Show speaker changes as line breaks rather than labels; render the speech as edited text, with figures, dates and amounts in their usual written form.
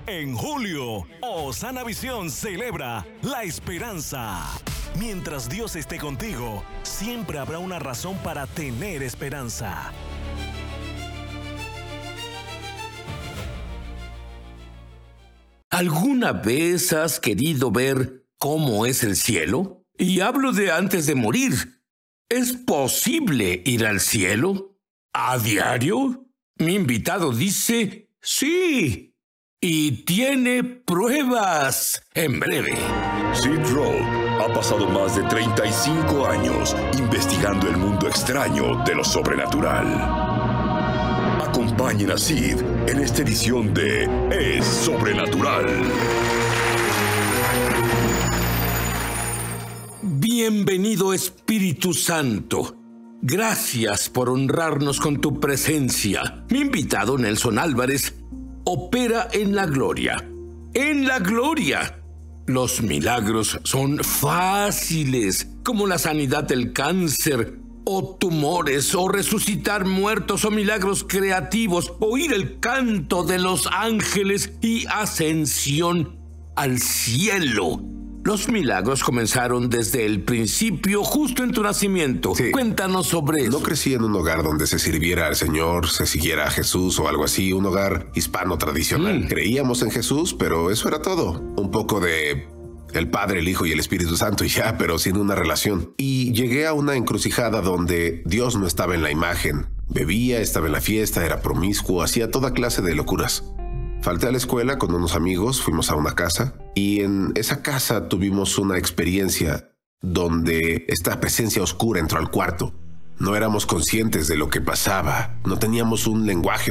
En julio, Osana Visión celebra la esperanza. Mientras Dios esté contigo, siempre habrá una razón para tener esperanza.
¿Alguna vez has querido ver cómo es el cielo? Y hablo de antes de morir. ¿Es posible ir al cielo? ¿A diario? Mi invitado dice sí. Y tiene pruebas. En breve.
Sid Roth ha pasado más de 35 años investigando el mundo extraño de lo sobrenatural. Acompañen a Sid en esta edición de Es Sobrenatural.
Bienvenido, Espíritu Santo. Gracias por honrarnos con tu presencia. Mi invitado, Nelson Álvarez, opera en la gloria. ¡En la gloria! Los milagros son fáciles, como la sanidad del cáncer, o tumores, o resucitar muertos, o milagros creativos, oír el canto de los ángeles y ascensión al cielo. Los milagros comenzaron desde el principio, justo en tu nacimiento.
Sí.
Cuéntanos sobre eso.
No crecí en un hogar donde se sirviera al Señor, se siguiera a Jesús o algo así, un hogar hispano tradicional. Creíamos en Jesús, pero eso era todo. Un poco de el Padre, el Hijo y el Espíritu Santo y ya, pero sin una relación. Y llegué a una encrucijada donde Dios no estaba en la imagen. Bebía, estaba en la fiesta, era promiscuo, hacía toda clase de locuras. Falté a la escuela con unos amigos, fuimos a una casa y en esa casa tuvimos una experiencia donde esta presencia oscura entró al cuarto. No éramos conscientes de lo que pasaba, no teníamos un lenguaje